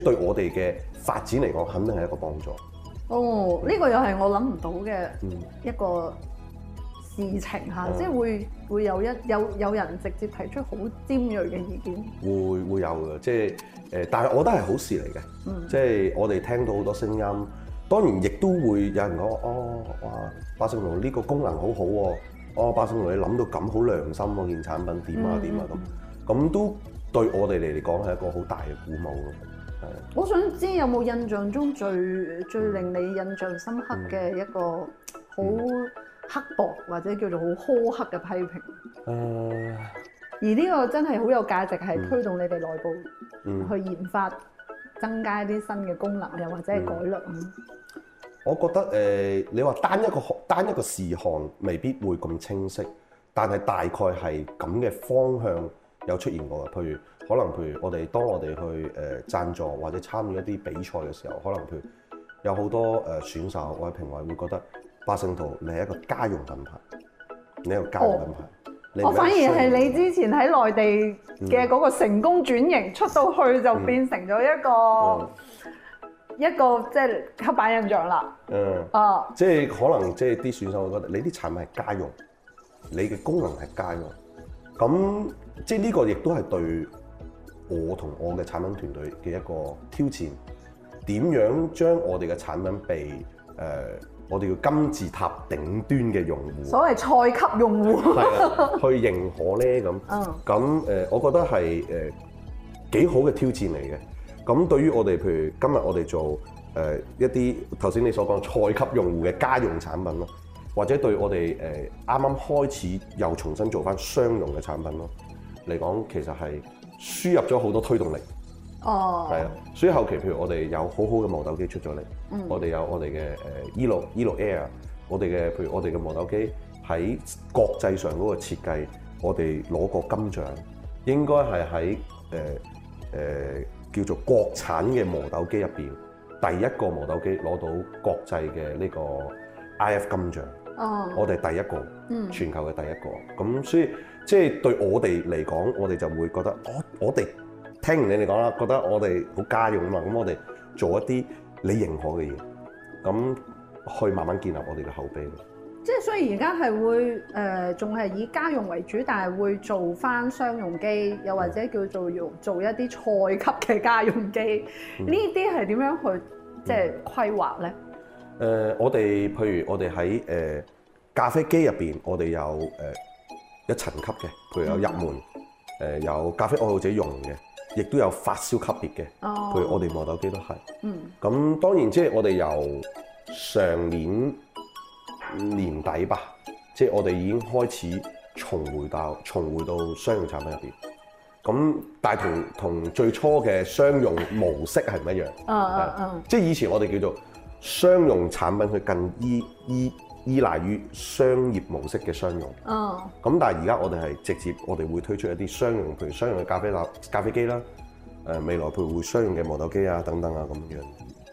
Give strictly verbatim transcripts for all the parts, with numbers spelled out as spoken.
對我哋嘅發展嚟講，肯定係一個幫助。 哦，呢、這個又係我諗唔到嘅一個事情嚇，嗯、即係會會有一有有人直接提出好尖鋭嘅意見。會會有嘅，即係誒，但係我覺得係好事嚟嘅。嗯、即係我哋聽到好多聲音，當然亦都會有人講哦，哇，百勝爐呢個功能好好喎，哦，百勝爐你諗到咁好良心喎，件產品點啊點啊咁，咁、嗯、都對我哋嚟講係一個好大嘅鼓舞咯。 我想知有冇印象中最最令你印象深刻嘅一個好刻薄或者叫做好苛刻嘅批評？誒、嗯，而呢個真係好有價值，係推動你哋內部去研發、增加啲新嘅功能，又或者係改良。嗯、 我覺得誒、呃，你話單一個單一個事項未必會咁清晰，但係大概係咁嘅方向有出現過嘅，譬如。可能譬如我哋當我哋去誒、呃、贊助或者參與一啲比賽嘅時候，可能譬如有好多誒、呃、選手或者評委會覺得百勝圖你係一個家用品牌，你係一個家用品牌。哦、你我反而係你之前喺內地嘅嗰個成功轉型、嗯、出到去就變成咗一個、嗯嗯、一個即係刻板印象啦。嗯。啊。 即係可能即係啲選手會覺得你啲產品係家用，你嘅功能係家用，咁即係呢個亦都係對我同我嘅產品團隊嘅一個挑戰，點樣將我哋嘅產品被誒、呃、我哋叫金字塔頂端嘅用戶， 所謂菜級用戶， 係啊，去認可咧咁。咁誒，我覺得係誒幾好嘅挑戰嚟嘅。咁對於我哋，譬如今日我哋做誒、呃、一啲頭先你所講菜級用戶嘅家用產品咯，或者對我哋誒啱啱開始又重新做翻商用嘅產品咯嚟講，其實係輸入咗好多推動力，哦，係啊，所以後期譬如我哋有好好嘅磨豆機出咗嚟，嗯、我哋有我哋嘅誒 Elo Elo Air，我哋嘅譬如我哋嘅磨豆機喺國際上嗰個設計，我哋攞過金獎，應該係喺誒誒叫做國產嘅磨豆機入邊第一個磨豆機攞到國際嘅呢個 I F 金獎，哦，我哋第一個，嗯，全球嘅第一個，咁所以。即係對我哋嚟講，我哋就會覺得，我我哋聽完你哋講啦，覺得我哋好家用啊嘛，咁我哋做一啲你認可嘅嘢，咁去慢慢建立我哋嘅口碑。 即係所以而家係會誒，仲、呃、係以家用為主，但係會做翻商用機，又或者叫做用做一啲菜級嘅家用機。呢啲係點樣去即係規劃咧？誒、 嗯呃，我哋譬如我哋喺誒咖啡機入邊，我哋有誒。呃一層級嘅，譬如有入門，誒、呃、有咖啡愛好者用嘅，亦都有發燒級別嘅。哦，譬如我哋磨豆機都係。嗯。咁當然即係我哋由上年年底吧，即係我哋已經開始重回到重回到商用產品入邊。咁但係同同最初嘅商用模式係唔一樣。嗯嗯嗯。即係以前我哋叫做商用產品，佢更依依。依賴於商業模式嘅商用，哦，咁但係而家我哋係直接，我哋會推出一啲商用，譬如商用嘅咖啡啦、咖啡機啦，誒未來譬如會商用嘅磨豆機啊等等啊咁樣。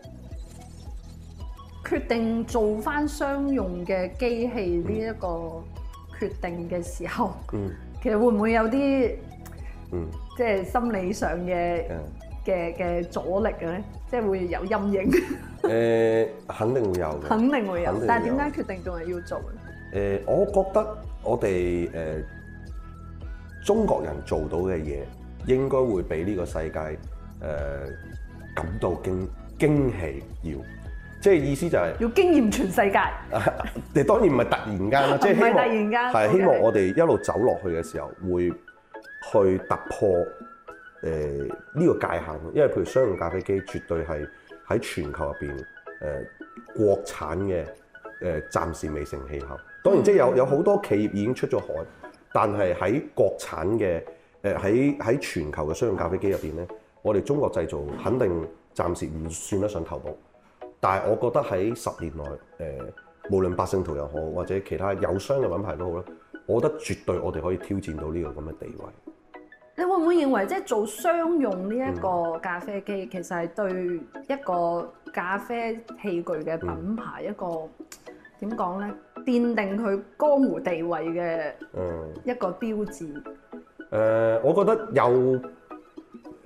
決定做翻商用嘅機器呢一個決定嘅時候，嗯，其實會唔會有啲，嗯，即係心理上嘅嘅嘅阻力嘅咧？即係會有陰影。 誒、呃，肯定會有嘅。 肯定會有，會有，但係點解決定仲係要做咧？誒、 呃，我覺得我哋誒、呃、中國人做到嘅嘢，應該會俾呢個世界誒、呃、感到驚驚喜。要，即係意思就係、是、 要驚豔全世界。 你當然唔係突然間啦，即係希望突然間係希望我哋一路走落去嘅時候，會去突破誒呢、呃呢個界限。因為譬如商用咖啡機，絕對係。喺全球入邊，誒、呃、國產嘅誒、呃、暫時未成氣候。當然，即係有有好多企業已經出咗海，但係喺國產嘅誒喺喺全球嘅商用咖啡機入邊咧，我哋中國製造肯定暫時唔算得上頭部。但係我覺得喺十年內，誒、呃、無論百勝圖又好，或者其他友商嘅品牌都好啦，我覺得絕對我哋可以挑戰到呢個咁嘅地位。 你會唔會認為即係做商用呢一個咖啡機，嗯、其實係對一個咖啡器具嘅品牌一個點講咧，奠定佢江湖地位嘅一個標誌？誒、 嗯呃，我覺得有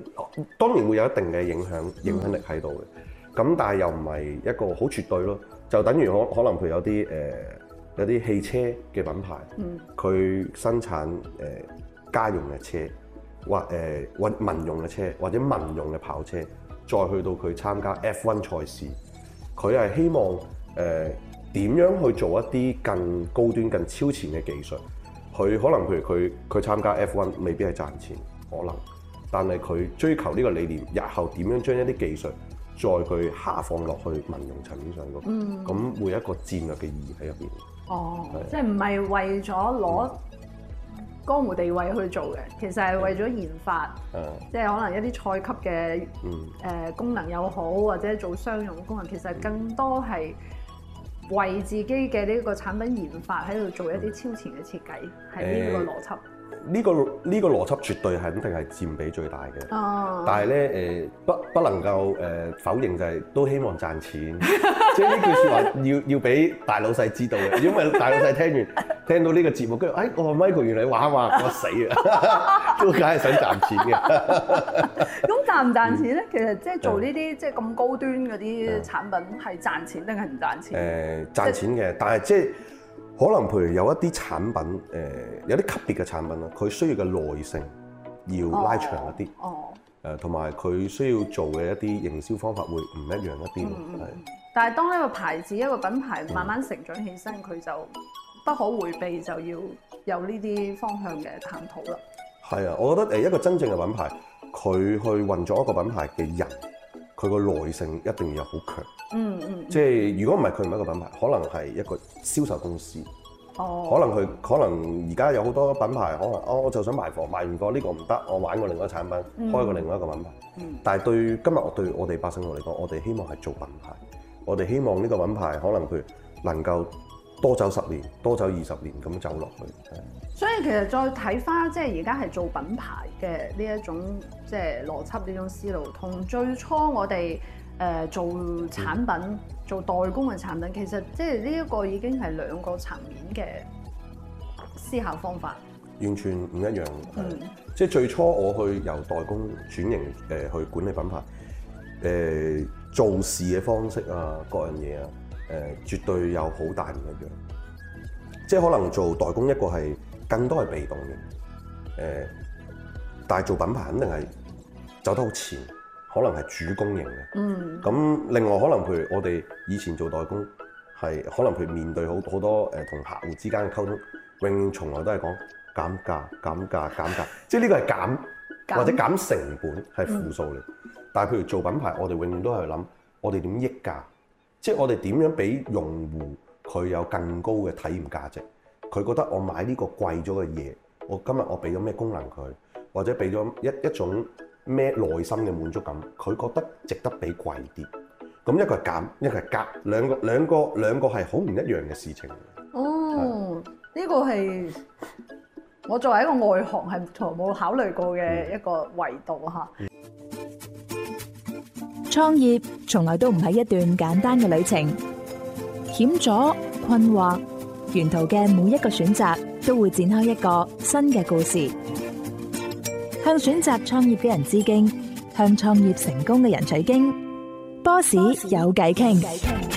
當然會有一定嘅影響影響力喺度嘅。咁、嗯、但係又唔係一個好絕對咯。就等於可可能佢有啲誒、呃、有啲汽車嘅品牌，佢、嗯、生產誒、呃、家用嘅車，或誒或、呃、民用嘅車，或者民用嘅跑車，再去到佢參加 F 一 賽事，佢係希望誒點、呃、樣去做一啲更高端、更超前嘅技術。佢可能譬如佢佢參加 F 一 未必係賺錢，可能，但係佢追求呢個理念，日後點樣將一啲技術再佢下放落去民用層面上嗰，咁、嗯、會有一個戰略嘅意義喺入邊。 哦，是即係唔係為咗攞江湖地位去做嘅，其實係為咗研發，嗯、即係可能一啲賽級嘅誒、嗯呃、功能又好，或者做商用功能，其實更多係為自己嘅呢個產品研發喺度做一啲超前嘅設計，係呢、嗯、個邏輯。 呢、這個呢、這個邏輯絕對係肯定係佔比最大嘅，哦、但係咧誒不不能夠誒、呃、否認就係、是、都希望賺錢，即係呢句説話要要俾大老細知道嘅，因為大老細聽完聽到呢個節目，跟住誒我 Michael 原來玩話我死啊，都梗係想賺錢嘅。 咁賺唔賺錢咧？其實即係做呢啲即係咁高端嗰啲產品係賺錢定係唔賺錢？誒、 呃、賺錢嘅，就是、但係即係。可能譬如有一啲產品，誒、呃、有啲級別嘅產品啦，佢需要嘅耐性要拉長一啲，誒同埋佢需要做嘅一啲營銷方法會唔一樣一啲咯。係、嗯。是但係當呢個牌子一個品牌慢慢成長起身，佢、嗯、就不可迴避就要有呢啲方向嘅探討啦。係啊，我覺得誒一個真正嘅品牌，佢去運作一個品牌嘅人，佢個耐性一定要好強。嗯嗯，即係如果唔係佢唔係一個品牌，可能係一個銷售公司。哦，可能佢可能而家有好多品牌，可能哦我就想賣貨，賣完貨呢個唔得，我玩過另外一個產品，嗯、開過另外一個品牌。嗯，但係對今日我對我哋百姓路嚟講，我哋希望係做品牌，我哋希望呢個品牌可能佢能夠多走十年，多走二十年咁走落去。 所以其實再睇翻，即係而家係做品牌嘅呢一種即係邏輯呢種思路，同最初我哋。誒、呃、做產品、嗯、做代工嘅產品，其實即係呢一個已經係兩個層面嘅思考方法， 完全唔一樣。嗯，即係最初我去由代工轉型誒、呃、去管理品牌，誒、呃、做事嘅方式啊，各樣嘢啊，誒、呃、絕對有好大唔一樣。即係可能做代工一個係更多係被動嘅，誒、呃，但係做品牌肯定係走得好前。可能係主攻型嘅，嗯，咁另外可能譬如我哋以前做代工，係可能譬如面對好好多誒同客戶之間嘅溝通，永遠從來都係講減價、減價、減價，即係呢個係減，減或者減成本係負數嚟。嗯、但係譬如做品牌，我哋永遠都係諗我哋點益價，即係我哋點樣俾用戶佢有更高嘅體驗價值，佢覺得我買呢個貴咗嘅嘢，我今日我俾咗咩功能佢，或者俾咗一一種。咩內心嘅滿足感，佢覺得值得俾貴啲。咁一個係減，一個係加，兩個兩個兩個係好唔一樣嘅事情。 哦，呢是個係我作為一個外行係從冇考慮過嘅一個維度嚇。嗯、 創業從來都唔係一段簡單嘅旅程，險阻、困惑，沿途嘅每一個選擇都會展開一個新嘅故事。向選擇創業嘅人致敬，向創業成功嘅人取經。波士有偈傾。